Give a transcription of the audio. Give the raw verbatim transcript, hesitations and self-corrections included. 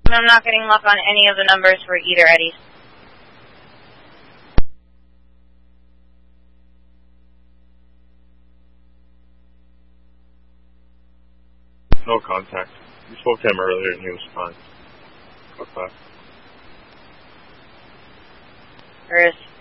I'm not getting luck on any of the numbers for either Eddie's. No contact. We spoke to him earlier and he was fine. Cut that. There is.